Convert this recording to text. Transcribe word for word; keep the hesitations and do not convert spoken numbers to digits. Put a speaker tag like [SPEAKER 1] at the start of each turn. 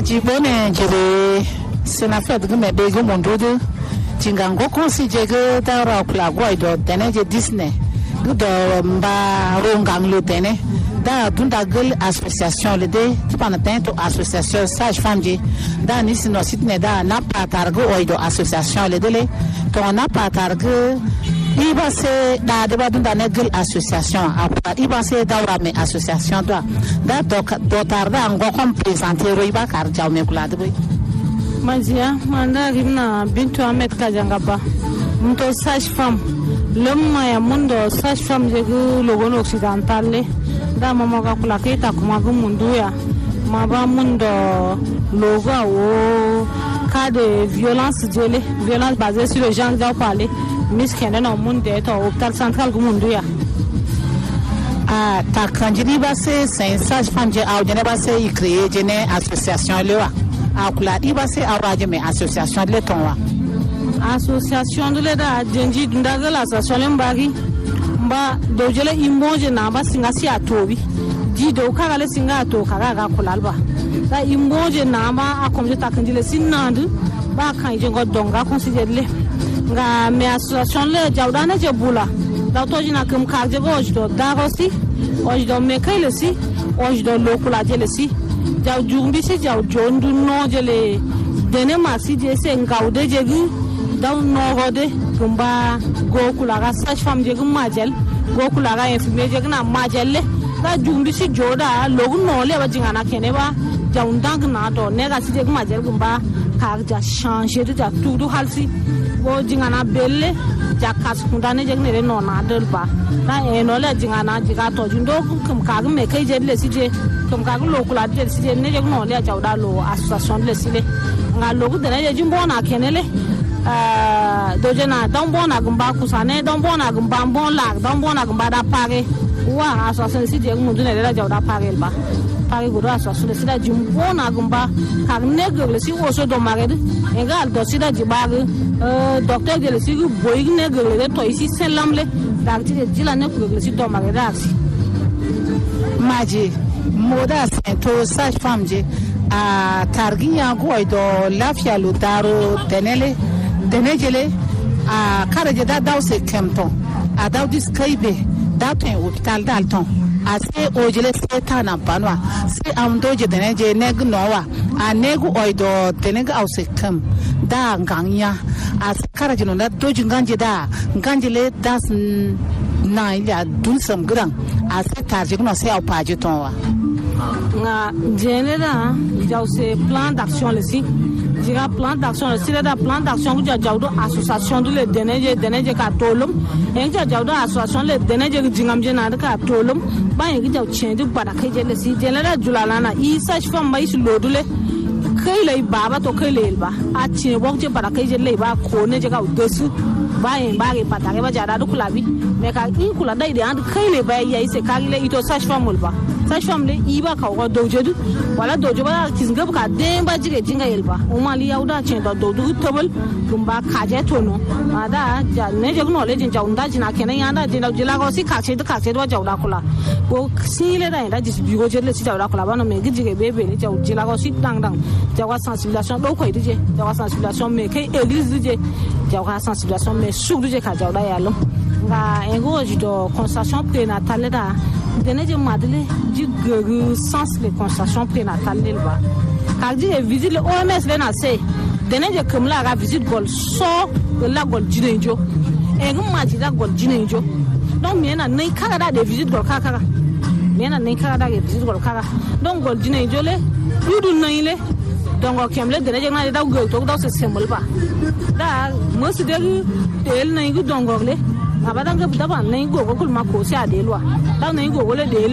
[SPEAKER 1] Majibone jere senafet gume bego mondodo tingango konsi jege dara kula goido tene je disne do mba rongang le tene da dunda gel association le de tipana tento association sage femme je da ni sino sitne da na patargo oido association le dele to na patargo iba se da de ba dunda ne gel association apa iba se da wa me association do da do do tarda ngo kom présenter ro iba kar jaw me kula de boy
[SPEAKER 2] Mazia manda gimna Bintu Ahmed Kajangaba mto sage femme lemma ya mundo sage femme je logo occidental le da mama ka kula kita kuma gu mundu ya maba mundo logo o cas de violence diele violence basée sur le genre dont parler miskene no munde to hôpital central gu mundu ya
[SPEAKER 1] a ta kanjini ba se sen sage femme je a jene ba se i créer jene association lewa a kula di ba se a waje me association le tonwa
[SPEAKER 2] association de da jenji ndaga la association mbagi mba dojele imonje na ba singa si atobi di do kaga le singa to kaga ga kulalba da imonje na ma akomje takandile sinandu ba kan je godonga considéré nga me association le jawdana je bula da to jina kum karje goj do da rosi oj do me kayle si oj do lokula jele si jaw jumbi si jaw jondu no jele dene ma si je se ngawde jegi daw no gode gumba gokula ga sage femme je gum majel gokula ga infirmier je na majelle da jumbi si joda logu no le ba jingana kene ba jaw ndang na do ne ga si je gum majel gumba ka ja changer de ja tudu halsi go jingana belle ja kas kundane je ne no na del ba na e no le jingana jiga to jundo kum ka me kai je le si je kum ka lo kula de si je ne je no le jawda lo association le si le nga logu de ne je jumbo na kenele euh dojena don bona gumba kusane don bona gumba bon la don bona gumba da pare wa association si je mundu ne le jawda pare ba pare go association si da jumbo na gumba ka ne go si o so do mare engal do si da jibare euh docteur de le si boy ne go le to isi selamle da ti de jila ne go le si do mare da si
[SPEAKER 1] maji moda sento sage femme je a targiya goido lafia lutaro tenele denejele a karaje da dawse kemton a dawdis kaibe daten hospital dalton a se ojele se tana banwa se amdoje deneje neg nowa a negu oido denega awse kem da nganya a karaje no da doji nganje da nganjele das na ila dulsam gran a se tarje no se apaje tonwa
[SPEAKER 2] nga genera jawse plan d'action le si jira plan d'action le si da plan d'action ku jawdo association de le deneje deneje ka tolum en jawdo association le deneje jingam jena da ka tolum ba yin jaw change bada kai je le si genera julala na i sage femme mai su lodule kai le baba to kai le ba a chin bo je bada kai je le ba ko ne je ka udesu ba yin ba ke patare ba jada du kula bi me ka in kula dai de and kai le ba yayi se ka le ito sage femme ba sage femme le iba ka ko dojedu wala dojo ba kisnga ka de ba jige jinga yelba umali yauda chen do do tobal gumba kaje tono ada ja ne je no le jin jaunda jina kenan ya da jin jila ko si ka che ka che do jauda kula ko si le da da dis bigo je le si jauda kula ba no me gijige bebe le jau jila ko si dang dang jawa sensibilisation do ko ide jawa sensibilisation me kai église ide jawa sensibilisation me su ide ka jauda ya lo nga engo jido consultation prénatale da deneje madele ji gugu sens les consultations prénatales ba ka di visite le O M S le na se deneje kamla ga visite gol so de la gol jinenjo e ngum ma ji da gol jinenjo donc me na nei kara da de visite gol kaka me na nei kara da de visite gol kaka donc gol jinenjo le yudu nei le donc o kemle deneje na da gol to da se semol ba da mo se de el nei gu donc le abadanga daba nei go ko kul ma ko se adelwa da nei go le de